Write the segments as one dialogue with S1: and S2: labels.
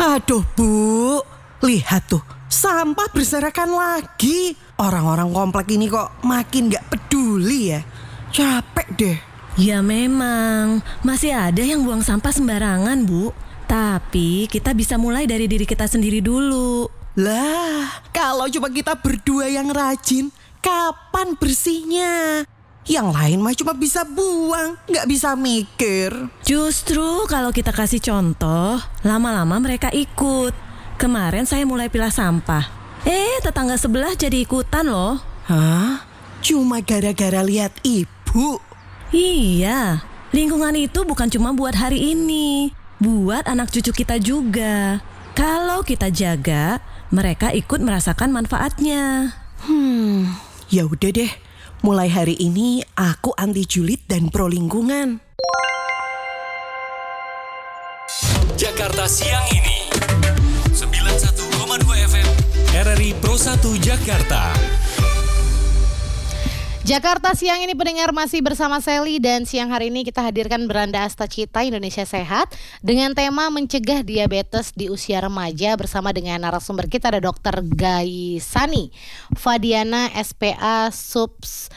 S1: Aduh Bu, lihat tuh, sampah berserakan lagi. Orang-orang komplek ini kok makin gak peduli ya. Capek deh.
S2: Ya memang, masih ada yang buang sampah sembarangan, Bu. Tapi kita bisa mulai dari diri kita sendiri dulu.
S1: Lah, kalau cuma kita berdua yang rajin, kapan bersihnya? Yang lain mah cuma bisa buang, gak bisa mikir.
S2: Justru kalau kita kasih contoh, lama-lama mereka ikut. Kemarin saya mulai pilah sampah. Tetangga sebelah jadi ikutan loh.
S1: Hah? Cuma gara-gara lihat ibu?
S2: Iya, lingkungan itu bukan cuma buat hari ini, buat anak cucu kita juga. Kalau kita jaga, mereka ikut merasakan manfaatnya.
S1: Ya udah deh. Mulai hari ini aku anti julid dan pro lingkungan.
S3: Jakarta siang ini 91,2 FM RRI Pro 1 Jakarta.
S4: Jakarta siang ini pendengar masih bersama Sally dan siang hari ini kita hadirkan Beranda Astacita Indonesia Sehat dengan tema mencegah diabetes di usia remaja bersama dengan narasumber kita ada Dr. Gaisani Fadiana SPA Subs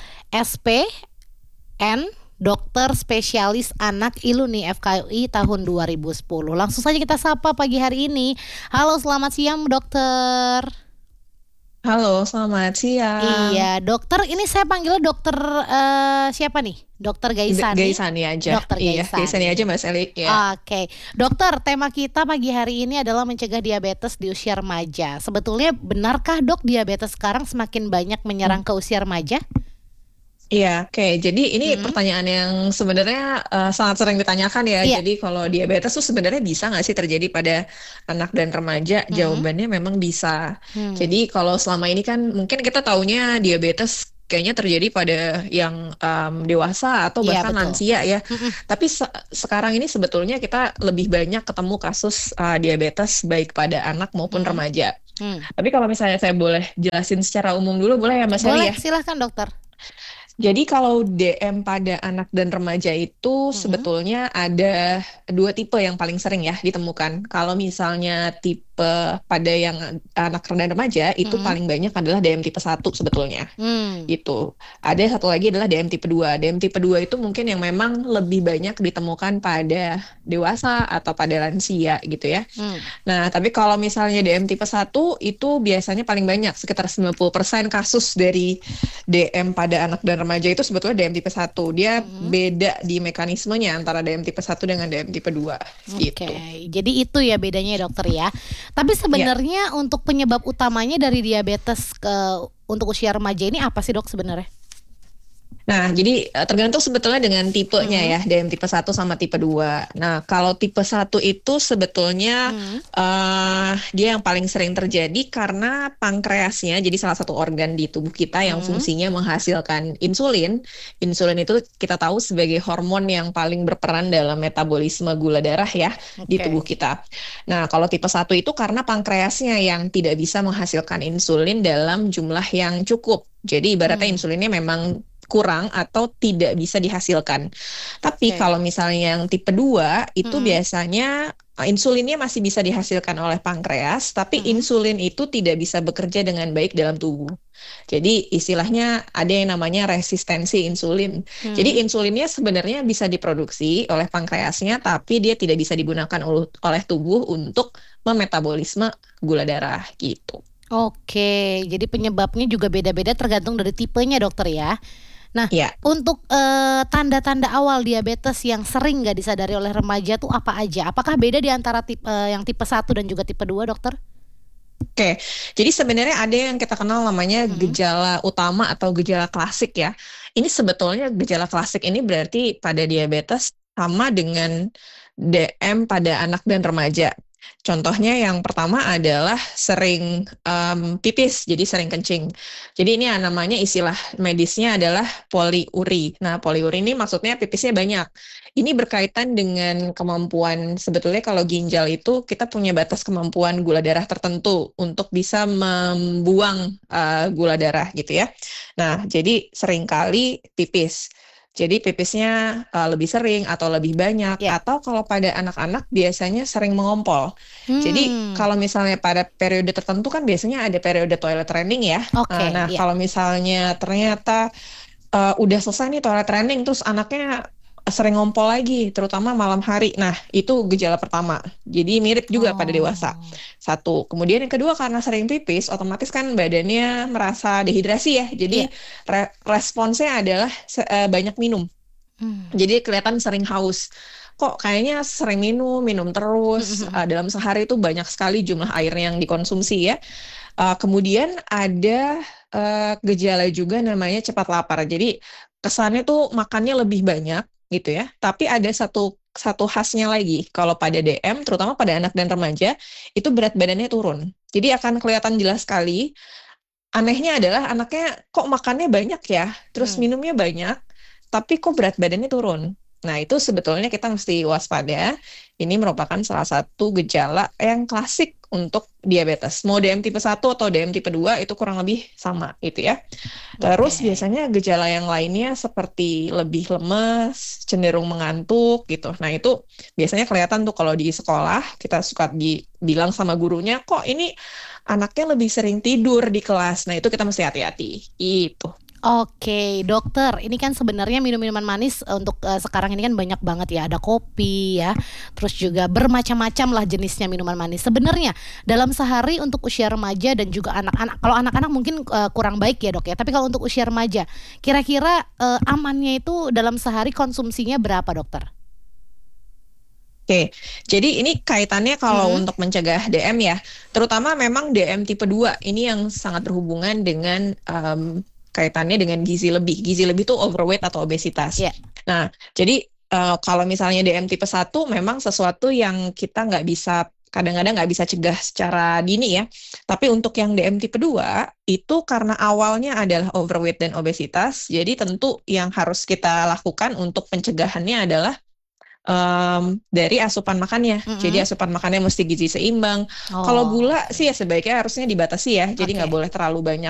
S4: SPN Dokter Spesialis Anak Iluni FKUI tahun 2010. Langsung saja kita sapa pagi hari ini. Halo, selamat siang dokter.
S5: Halo, selamat siang.
S4: Iya, dokter. Ini saya panggilnya dokter siapa nih? Dokter Gaisani.
S5: Gaisani aja.
S4: Dokter
S5: Iya,
S4: Gaisani.
S5: Gaisani aja Mas Eli. Ya.
S4: Oke, dokter. Tema kita pagi hari ini adalah mencegah diabetes di usia remaja. Sebetulnya benarkah dok diabetes sekarang semakin banyak menyerang ke usia remaja?
S5: Iya, oke. Jadi ini pertanyaan yang sebenarnya sangat sering ditanyakan ya.
S4: Iya.
S5: Jadi kalau diabetes tuh sebenarnya bisa nggak sih terjadi pada anak dan remaja? Jawabannya memang bisa. Jadi kalau selama ini kan mungkin kita taunya diabetes kayaknya terjadi pada yang dewasa atau
S4: Iya,
S5: bahkan
S4: betul.
S5: lansia ya. Tapi sekarang ini sebetulnya kita lebih banyak ketemu kasus diabetes baik pada anak maupun remaja. Tapi kalau misalnya saya boleh jelasin secara umum dulu, boleh ya Mas Eli
S4: Boleh,
S5: ya?
S4: silahkan dokter.
S5: Jadi kalau DM pada anak dan remaja itu sebetulnya ada dua tipe yang paling sering ya ditemukan. Kalau misalnya tipe pada yang anak dan remaja itu paling banyak adalah DM tipe 1 sebetulnya. Gitu. Ada satu lagi adalah DM tipe 2. DM tipe 2 itu mungkin yang memang lebih banyak ditemukan pada dewasa atau pada lansia gitu ya. Nah, tapi kalau misalnya DM tipe 1 itu biasanya paling banyak, sekitar 90% kasus dari DM pada anak dan remaja itu sebetulnya DM tipe 1. Dia beda di mekanismenya antara DM tipe 1 dengan DM tipe 2 gitu.
S4: Oke, jadi itu ya bedanya ya, dokter ya. Tapi sebenarnya untuk penyebab utamanya dari diabetes untuk usia remaja ini apa sih dok sebenarnya?
S5: Nah, jadi tergantung sebetulnya dengan tipenya ya, DM tipe 1 sama tipe 2. Nah, kalau tipe 1 itu sebetulnya dia yang paling sering terjadi karena pankreasnya, jadi salah satu organ di tubuh kita yang fungsinya menghasilkan insulin. Insulin itu kita tahu sebagai hormon yang paling berperan dalam metabolisme gula darah ya di tubuh kita. Nah, kalau tipe 1 itu karena pankreasnya yang tidak bisa menghasilkan insulin dalam jumlah yang cukup. Jadi ibaratnya insulinnya memang kurang atau tidak bisa dihasilkan. Tapi kalau misalnya yang tipe 2 itu biasanya insulinnya masih bisa dihasilkan oleh pankreas, tapi insulin itu tidak bisa bekerja dengan baik dalam tubuh. Jadi istilahnya ada yang namanya resistensi insulin. Jadi insulinnya sebenarnya bisa diproduksi oleh pankreasnya, tapi dia tidak bisa digunakan oleh tubuh untuk memetabolisme gula darah gitu.
S4: Oke, jadi penyebabnya juga beda-beda tergantung dari tipenya dokter ya. Nah, untuk tanda-tanda awal diabetes yang sering nggak disadari oleh remaja tuh apa aja? Apakah beda di antara yang tipe 1 dan juga tipe 2 dokter?
S5: Oke, jadi sebenarnya ada yang kita kenal namanya gejala utama atau gejala klasik ya. Ini sebetulnya gejala klasik ini berarti pada diabetes sama dengan DM pada anak dan remaja. Contohnya yang pertama adalah sering pipis, jadi sering kencing. Jadi ini namanya istilah medisnya adalah poliuri. Nah, poliuri ini maksudnya pipisnya banyak. Ini berkaitan dengan kemampuan, sebetulnya kalau ginjal itu kita punya batas kemampuan gula darah tertentu untuk bisa membuang gula darah gitu ya. Nah, jadi seringkali pipis. Jadi pipisnya lebih sering atau lebih banyak.
S4: Ya.
S5: Atau kalau pada anak-anak biasanya sering mengompol. Jadi kalau misalnya pada periode tertentu kan biasanya ada periode toilet training ya.
S4: Oke,
S5: Nah,
S4: iya.
S5: kalau misalnya ternyata udah selesai nih toilet training terus anaknya sering ngompol lagi, terutama malam hari. Nah, itu gejala pertama. Jadi mirip juga pada dewasa.
S4: Oh.
S5: Satu. Kemudian yang kedua karena sering pipis, otomatis kan badannya merasa dehidrasi ya. Jadi responsnya adalah banyak minum. Jadi kelihatan sering haus. Kok kayaknya sering minum terus. Dalam sehari itu banyak sekali jumlah air yang dikonsumsi ya. Kemudian ada gejala juga namanya cepat lapar. Jadi kesannya tuh makannya lebih banyak gitu ya. Tapi ada satu khasnya lagi. Kalau pada DM, terutama pada anak dan remaja, itu berat badannya turun. Jadi akan kelihatan jelas sekali. Anehnya adalah anaknya kok makannya banyak ya, terus minumnya banyak, tapi kok berat badannya turun. Nah, itu sebetulnya kita mesti waspada. Ini merupakan salah satu gejala yang klasik untuk diabetes. Mau DM tipe 1 atau DM tipe 2 itu kurang lebih sama gitu ya. Terus biasanya gejala yang lainnya seperti lebih lemes, cenderung mengantuk gitu. Nah, itu biasanya kelihatan tuh kalau di sekolah kita suka dibilang sama gurunya, kok ini anaknya lebih sering tidur di kelas. Nah, itu kita mesti hati-hati. Itu.
S4: Oke, dokter, ini kan sebenarnya minum-minuman manis untuk sekarang ini kan banyak banget ya, ada kopi ya, terus juga bermacam-macam lah jenisnya minuman manis. Sebenarnya dalam sehari untuk usia remaja dan juga anak-anak, kalau anak-anak mungkin kurang baik ya dok ya, tapi kalau untuk usia remaja, kira-kira amannya itu dalam sehari konsumsinya berapa dokter?
S5: Oke, jadi ini kaitannya kalau untuk mencegah DM ya, terutama memang DM tipe 2, ini yang sangat berhubungan dengan kaitannya dengan gizi lebih. Gizi lebih itu overweight atau obesitas.
S4: Yeah.
S5: Nah, jadi kalau misalnya DM tipe 1 memang sesuatu yang kita kadang-kadang nggak bisa cegah secara dini ya. Tapi untuk yang DM tipe 2, itu karena awalnya adalah overweight dan obesitas, jadi tentu yang harus kita lakukan untuk pencegahannya adalah dari asupan makannya. Jadi asupan makannya mesti gizi seimbang. Kalau gula sih ya sebaiknya harusnya dibatasi ya. Jadi nggak boleh terlalu banyak